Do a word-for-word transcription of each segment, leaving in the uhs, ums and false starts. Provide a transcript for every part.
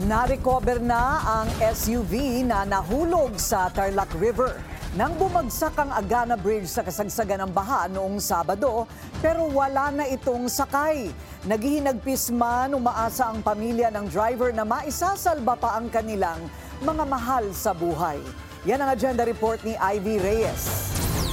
Na-recover na ang S U V na nahulog sa Tarlac River nang bumagsak ang Agana Bridge sa kasagsagan ng baha noong Sabado, pero wala na itong sakay. Naghihinagpis man, umaasa ang pamilya ng driver na maisasalba pa ang kanilang mga mahal sa buhay. Yan ang agenda report ni Ivy Reyes.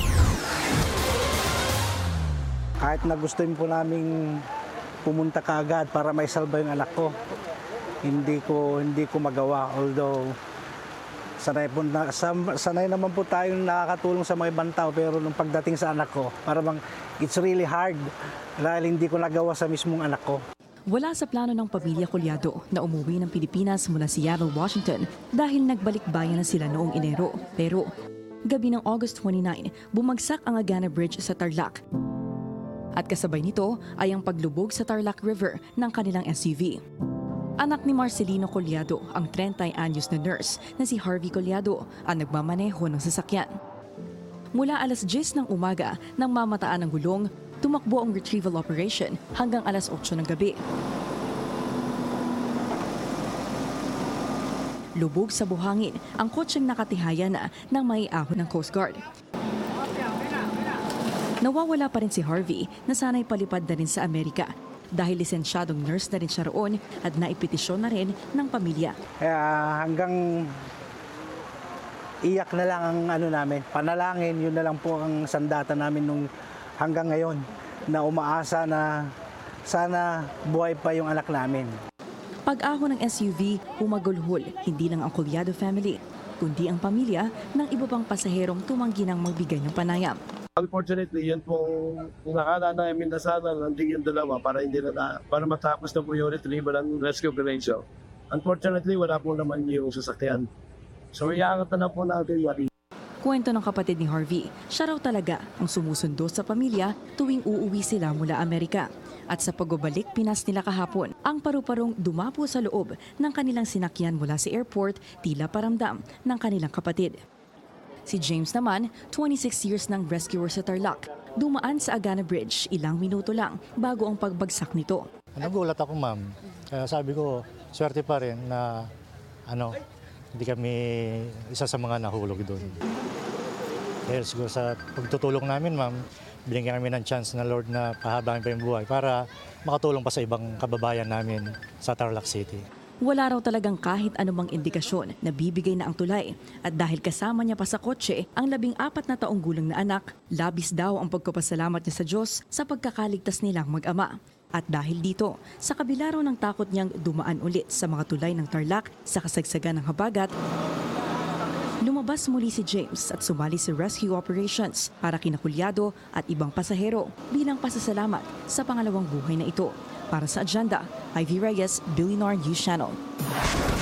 Kahit na gustuin po namin pumunta kaagad para may salba yung anak ko, hindi ko hindi ko magawa. Although sanay po na, sanay naman po tayong nakakatulong sa mga ibang tao, pero nung pagdating sa anak ko, parang it's really hard dahil hindi ko nagawa sa mismong anak ko. Wala sa plano ng pamilya Collado na umuwi ng Pilipinas mula Seattle, Washington dahil nagbalik bayan na sila noong Enero. Pero gabi ng August twenty-nine, bumagsak ang Agana Bridge sa Tarlac. At kasabay nito ay ang paglubog sa Tarlac River ng kanilang S U V. Anak ni Marcelino Collado, ang thirty anyos na nurse na si Harvey Collado, ang nagmamaneho ng sasakyan. Mula alas diyes ng umaga nang mamataan ng gulong, tumakbo ang retrieval operation hanggang alas otso ng gabi. Lubog sa buhangin ang kotseng nakatihaya na ng maiahon ng Coast Guard. Nawawala pa rin si Harvey na sana'y palipad na rin sa Amerika dahil lisensyadong nurse na rin siya roon at naipetisyon na rin ng pamilya. Kaya hanggang iyak na lang ang ano namin, panalangin, yun na lang po ang sandata namin nung hanggang ngayon na umaasa na sana buhay pa yung anak namin. Pag-ahon ng S U V, humagulhol hindi lang ang Collado family, kundi ang pamilya ng iba pang pasaherong tumanggi ng magbigay ng panayam. Unfortunately, yan pong nakala namin na sana nandiyan yung dalawa para hindi na, para matapos na po yung retrieval and rescue operation. Unfortunately, wala po naman yung sasakyan. So, iangat na po natin yung Kwento ng kapatid ni Harvey, siya raw talaga ang sumusundo sa pamilya tuwing uuwi sila mula Amerika. At sa pagbabalik Pinas nila kahapon, ang paru-parong dumapo sa loob ng kanilang sinakyan mula sa airport, tila paramdam ng kanilang kapatid. Si James naman, twenty-six years ng rescuer sa Tarlac. Dumaan sa Agana Bridge ilang minuto lang bago ang pagbagsak nito. Nagulat ako, ma'am. Kaya sabi ko, swerte pa rin na ano, hindi kami isa sa mga nahulog doon. Dahil siguro sa pagtutulong namin, ma'am, binigyan kami ng chance na Lord na pahabangin pa yung buhay para makatulong pa sa ibang kababayan namin sa Tarlac City. Wala raw talagang kahit anumang indikasyon na bibigay na ang tulay. At dahil kasama niya pa sa kotse ang labing apat na taong gulang na anak, labis daw ang pagpapasalamat niya sa Diyos sa pagkakaligtas nilang mag-ama. At dahil dito, sa kabila raw ng takot niyang dumaan ulit sa mga tulay ng Tarlac sa kasagsagan ng habagat, lumabas muli si James at sumali sa rescue operations para kina Collado at ibang pasahero bilang pasasalamat sa pangalawang buhay na ito. Para sa agenda, Ivy Reyes, Billionaire News Channel.